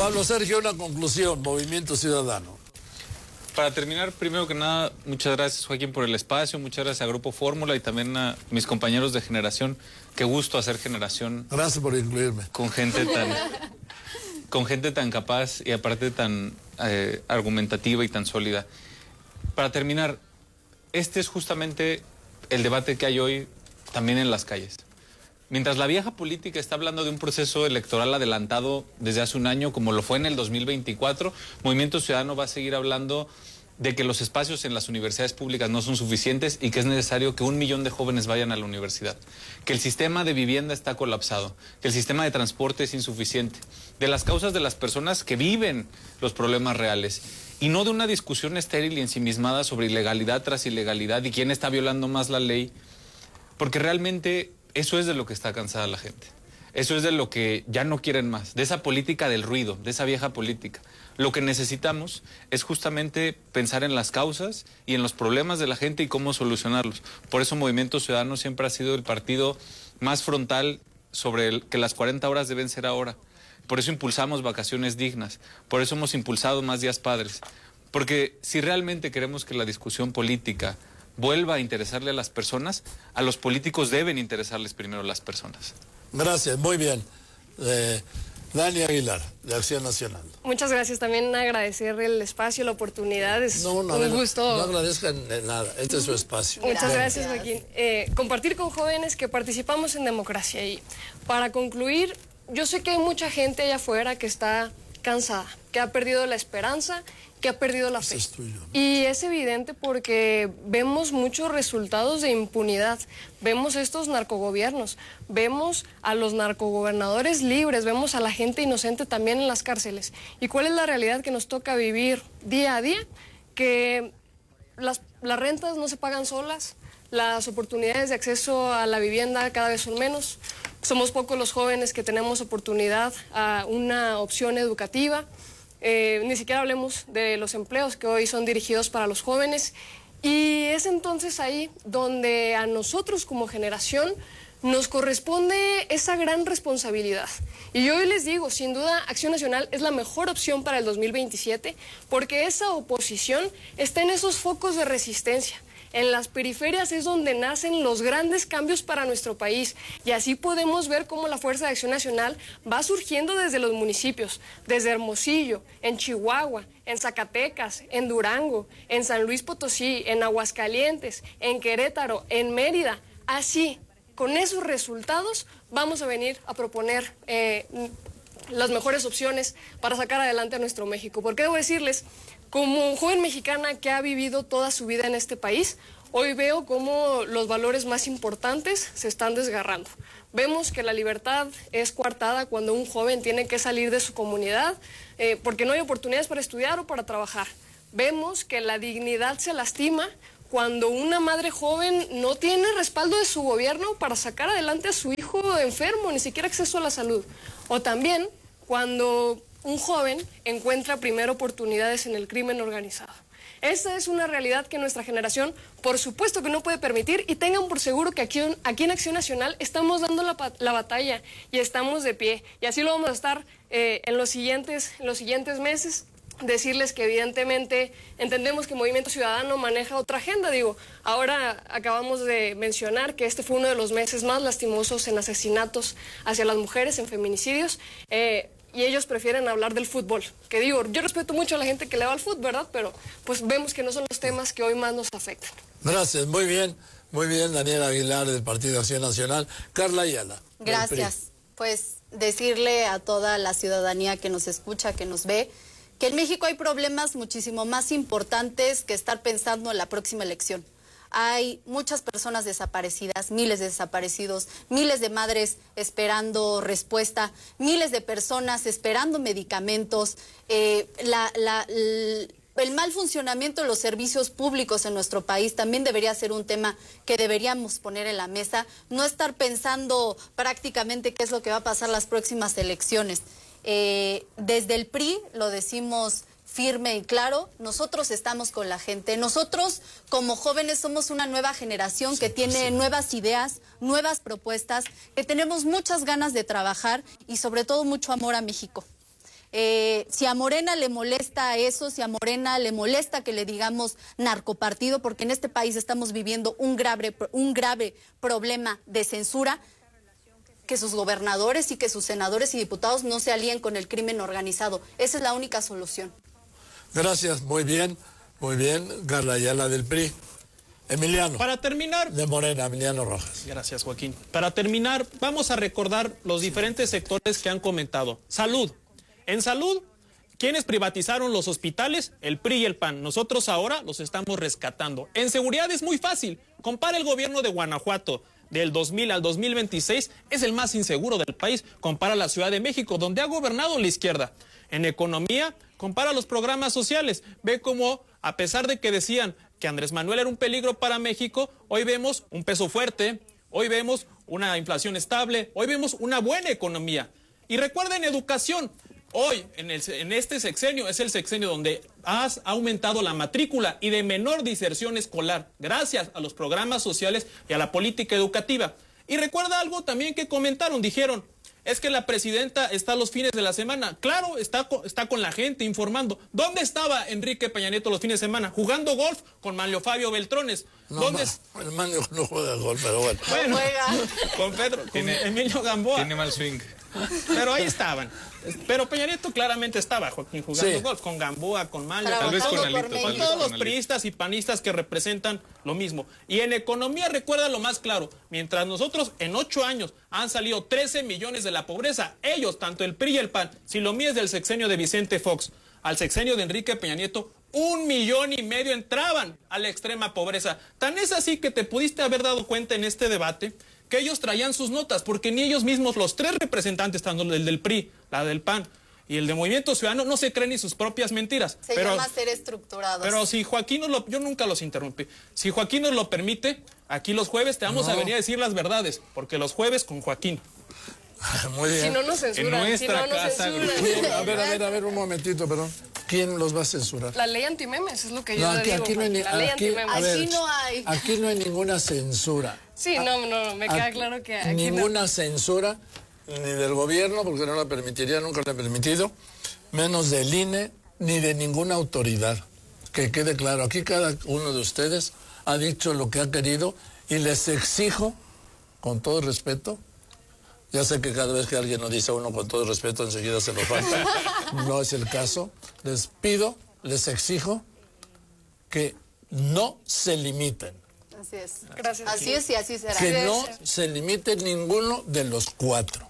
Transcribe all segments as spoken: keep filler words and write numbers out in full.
Pablo Sergio, una conclusión, Movimiento Ciudadano. Para terminar, primero que nada, muchas gracias, Joaquín, por el espacio, muchas gracias a Grupo Fórmula y también a mis compañeros de generación. Qué gusto hacer generación. Gracias por incluirme. Con gente tan, con gente tan capaz y aparte tan eh, argumentativa y tan sólida. Para terminar, este es justamente el debate que hay hoy también en las calles. Mientras la vieja política está hablando de un proceso electoral adelantado desde hace un año, como lo fue en el dos mil veinticuatro, Movimiento Ciudadano va a seguir hablando de que los espacios en las universidades públicas no son suficientes y que es necesario que un millón de jóvenes vayan a la universidad, que el sistema de vivienda está colapsado, que el sistema de transporte es insuficiente, de las causas de las personas que viven los problemas reales, y no de una discusión estéril y ensimismada sobre ilegalidad tras ilegalidad y quién está violando más la ley, porque realmente eso es de lo que está cansada la gente. Eso es de lo que ya no quieren más, de esa política del ruido, de esa vieja política. Lo que necesitamos es justamente pensar en las causas y en los problemas de la gente y cómo solucionarlos. Por eso Movimiento Ciudadano siempre ha sido el partido más frontal sobre el que las cuarenta horas deben ser ahora. Por eso impulsamos vacaciones dignas, por eso hemos impulsado más días padres. Porque si realmente queremos que la discusión política vuelva a interesarle a las personas, a los políticos deben interesarles primero las personas. Gracias, muy bien. Eh, Dani Aguilar, de Acción Nacional. Muchas gracias, también agradecer el espacio, la oportunidad, es no, no, un ver, gusto. No agradezcan nada, este es su espacio. Muchas Gracias, gracias, Joaquín. Eh, compartir con jóvenes que participamos en democracia. Y para concluir, yo sé que hay mucha gente allá afuera que está cansada, que ha perdido la esperanza, que ha perdido la fe. Es tuyo, ¿no? Y es evidente porque vemos muchos resultados de impunidad, vemos estos narcogobiernos, vemos a los narcogobernadores libres, vemos a la gente inocente también en las cárceles. ¿Y cuál es la realidad que nos toca vivir día a día? Que las, las rentas no se pagan solas, las oportunidades de acceso a la vivienda cada vez son menos, somos pocos los jóvenes que tenemos oportunidad a una opción educativa. Eh, ni siquiera hablemos de los empleos que hoy son dirigidos para los jóvenes, y es entonces ahí donde a nosotros como generación nos corresponde esa gran responsabilidad. Y yo hoy les digo, sin duda, Acción Nacional es la mejor opción para el dos mil veintisiete, porque esa oposición está en esos focos de resistencia. En las periferias es donde nacen los grandes cambios para nuestro país, y así podemos ver cómo la Fuerza de Acción Nacional va surgiendo desde los municipios, desde Hermosillo, en Chihuahua, en Zacatecas, en Durango, en San Luis Potosí, en Aguascalientes, en Querétaro, en Mérida. Así, con esos resultados, vamos a venir a proponer eh, las mejores opciones para sacar adelante a nuestro México. Porque debo decirles, como joven mexicana que ha vivido toda su vida en este país, hoy veo cómo los valores más importantes se están desgarrando. Vemos que la libertad es coartada cuando un joven tiene que salir de su comunidad eh, porque no hay oportunidades para estudiar o para trabajar. Vemos que la dignidad se lastima cuando una madre joven no tiene respaldo de su gobierno para sacar adelante a su hijo enfermo, ni siquiera acceso a la salud. O también cuando un joven encuentra primero oportunidades en el crimen organizado. Esa es una realidad que nuestra generación, por supuesto que no puede permitir, y tengan por seguro que aquí, aquí en Acción Nacional estamos dando la, la batalla y estamos de pie. Y así lo vamos a estar eh, en, los siguientes, en los siguientes meses. Decirles que evidentemente entendemos que Movimiento Ciudadano maneja otra agenda. Digo, ahora acabamos de mencionar que este fue uno de los meses más lastimosos en asesinatos hacia las mujeres, en feminicidios. Eh, Y ellos prefieren hablar del fútbol. Que digo, yo respeto mucho a la gente que le va al fútbol, ¿verdad? Pero pues vemos que no son los temas que hoy más nos afectan. Gracias, muy bien, muy bien, Daniela Aguilar del Partido Acción Nacional. Carla Ayala. Gracias. Pues decirle a toda la ciudadanía que nos escucha, que nos ve, que en México hay problemas muchísimo más importantes que estar pensando en la próxima elección. Hay muchas personas desaparecidas, miles de desaparecidos, miles de madres esperando respuesta, miles de personas esperando medicamentos, eh, la, la, el mal funcionamiento de los servicios públicos en nuestro país también debería ser un tema que deberíamos poner en la mesa, no estar pensando prácticamente qué es lo que va a pasar las próximas elecciones. Eh, desde el P R I lo decimos firme y claro, nosotros estamos con la gente. Nosotros, como jóvenes, somos una nueva generación que tiene nuevas ideas, nuevas propuestas, que tenemos muchas ganas de trabajar y sobre todo mucho amor a México. Eh, si a Morena le molesta eso, si a Morena le molesta que le digamos narcopartido, porque en este país estamos viviendo un grave, un grave problema de censura, que sus gobernadores y que sus senadores y diputados no se alíen con el crimen organizado. Esa es la única solución. Gracias, muy bien, muy bien, Carla Ayala del P R I. Emiliano. Para terminar... De Morena, Emiliano Rojas. Gracias, Joaquín. Para terminar, vamos a recordar los diferentes sectores que han comentado. Salud. En salud, ¿quiénes privatizaron los hospitales? El P R I y el P A N. Nosotros ahora los estamos rescatando. En seguridad es muy fácil. Compara el gobierno de Guanajuato. Del dos mil al dos mil veintiséis es el más inseguro del país. Compara la Ciudad de México, donde ha gobernado la izquierda. En economía, compara los programas sociales. Ve cómo, a pesar de que decían que Andrés Manuel era un peligro para México, hoy vemos un peso fuerte, hoy vemos una inflación estable, hoy vemos una buena economía. Y recuerden educación. Hoy, en, el, en este sexenio, es el sexenio donde has aumentado la matrícula y de menor diserción escolar, gracias a los programas sociales y a la política educativa. Y recuerda algo también que comentaron, dijeron, es que la presidenta está los fines de la semana. Claro, está, está con la gente informando. ¿Dónde estaba Enrique Peña Nieto los fines de semana? Jugando golf con Manlio Fabio Beltrones. No, ¿Dónde? No, el Manlio no juega golf, pero bueno. Bueno, con Pedro, con Tiene- Emilio Gamboa. Tiene mal swing. Pero ahí estaban. Pero Peña Nieto claramente estaba, Joaquín, jugando Sí. golf con Gamboa, con Manlio, Tal vez con todo- Alito, con tal vez todos con los Alito. priistas y panistas que representan lo mismo. Y en economía, recuerda lo más claro, mientras nosotros en ocho años han salido trece millones de la pobreza, ellos, tanto el P R I y el P A N, si lo mío es del sexenio de Vicente Fox al sexenio de Enrique Peña Nieto, un millón y medio entraban a la extrema pobreza. Tan es así que te pudiste haber dado cuenta en este debate que ellos traían sus notas, porque ni ellos mismos, los tres representantes, tanto el del P R I, la del P A N y el de Movimiento Ciudadano, no se creen ni sus propias mentiras. Se pero, llama ser estructurados. pero si Joaquín nos lo... Yo nunca los interrumpí. Si Joaquín nos lo permite, aquí los jueves te vamos No. a venir a decir las verdades, porque los jueves con Joaquín. Muy bien. Si no nos censuran, En si nuestra no nos casa, censuran. ¿Quién? A ver, a ver, a ver, un momentito, perdón. ¿Quién los va a censurar? La ley antimemes es lo que yo No, le aquí, digo. aquí no hay, ni- la ley aquí, antimemes. a ver, Aquí no hay. aquí no hay ninguna censura. Sí, no, no, no, me queda Aquí- claro que aquí ninguna censura, ni del gobierno, porque no la permitiría, nunca la he permitido, menos del I N E, ni de ninguna autoridad. Que quede claro, aquí cada uno de ustedes ha dicho lo que ha querido y les exijo, con todo respeto, ya sé que cada vez que alguien nos dice a uno con todo respeto, enseguida se lo falta, no es el caso, les pido, les exijo que no se limiten. Así es. Gracias. Así es y así será. Que no se limite ninguno de los cuatro.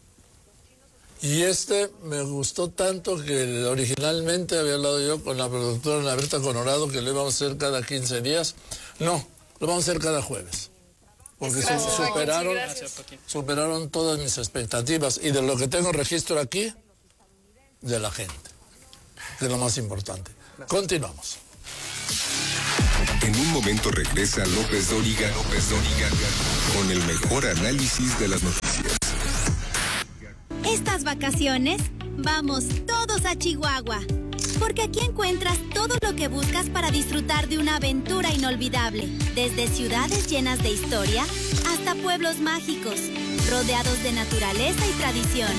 Y este me gustó tanto que originalmente había hablado yo con la productora Ana Berta Conorado que lo íbamos a hacer cada quince días. No, lo vamos a hacer cada jueves. Porque Gracias, su- Joaquín, superaron, sí, gracias. superaron todas mis expectativas. Y de lo que tengo registro aquí, de la gente. De lo más importante. Continuamos. En un momento regresa López Dóriga, López Dóriga, con el mejor análisis de las noticias. Estas vacaciones, vamos todos a Chihuahua, porque aquí encuentras todo lo que buscas para disfrutar de una aventura inolvidable, desde ciudades llenas de historia hasta pueblos mágicos, rodeados de naturaleza y tradición.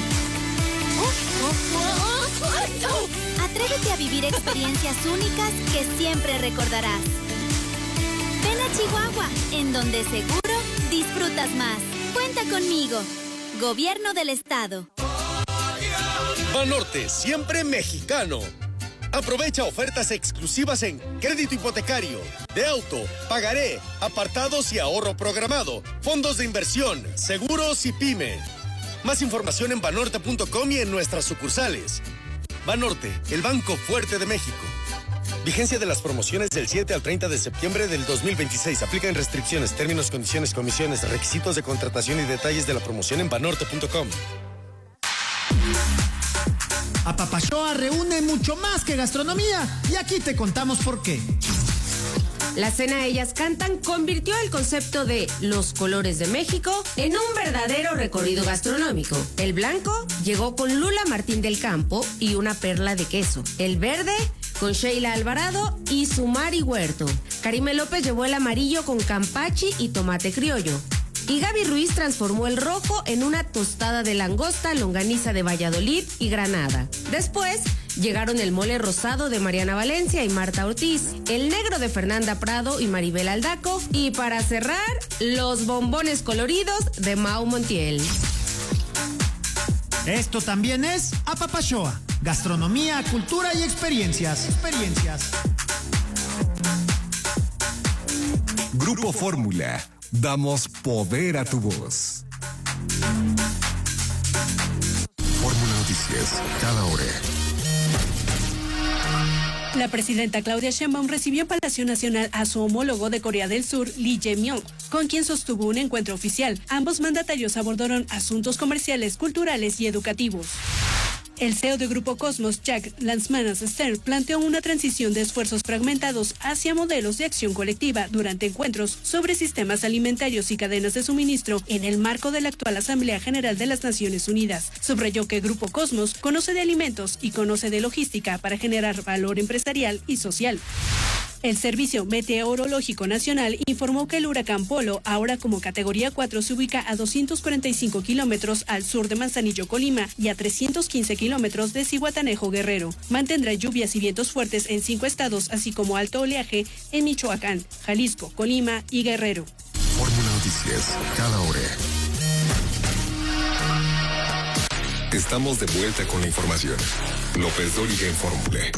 Atrévete a vivir experiencias únicas que siempre recordarás. Ven a Chihuahua, en donde seguro disfrutas más. Cuenta conmigo. Gobierno del Estado. Banorte, siempre mexicano. Aprovecha ofertas exclusivas en crédito hipotecario, de auto, pagaré, apartados y ahorro programado, fondos de inversión, seguros y pyme. Más información en banorte punto com y en nuestras sucursales. Banorte, el banco fuerte de México. Vigencia de las promociones del siete al treinta de septiembre del dos mil veintiséis. Aplican restricciones, términos, condiciones, comisiones, requisitos de contratación y detalles de la promoción en banorte punto com. Apapachóa reúne mucho más que gastronomía y aquí te contamos por qué. La cena Ellas Cantan convirtió el concepto de los colores de México en un verdadero recorrido gastronómico. El blanco llegó con Lula Martín del Campo y una perla de queso. El verde con Sheila Alvarado y Sumari Huerto. Karime López llevó el amarillo con campachi y tomate criollo. Y Gaby Ruiz transformó el rojo en una tostada de langosta, longaniza de Valladolid y Granada. Después llegaron el mole rosado de Mariana Valencia y Marta Ortiz, el negro de Fernanda Prado y Maribel Aldaco, y para cerrar, los bombones coloridos de Mau Montiel. Esto también es Apapashoa. Gastronomía, cultura y experiencias. Experiencias. Grupo Fórmula. Damos poder a tu voz. Fórmula Noticias. Cada hora. La presidenta Claudia Sheinbaum recibió en Palacio Nacional a su homólogo de Corea del Sur, Lee Jae-myung, con quien sostuvo un encuentro oficial. Ambos mandatarios abordaron asuntos comerciales, culturales y educativos. El C E O de Grupo Cosmos, Jack Lansmanas-Stern, planteó una transición de esfuerzos fragmentados hacia modelos de acción colectiva durante encuentros sobre sistemas alimentarios y cadenas de suministro en el marco de la actual Asamblea General de las Naciones Unidas. Subrayó que Grupo Cosmos conoce de alimentos y conoce de logística para generar valor empresarial y social. El Servicio Meteorológico Nacional informó que el huracán Polo, ahora como categoría cuatro, se ubica a doscientos cuarenta y cinco kilómetros al sur de Manzanillo, Colima, y a trescientos quince kilómetros de Zihuatanejo, Guerrero. Mantendrá lluvias y vientos fuertes en cinco estados, así como alto oleaje en Michoacán, Jalisco, Colima y Guerrero. Fórmula Noticias, cada hora. Estamos de vuelta con la información. López Dóriga en Fórmula.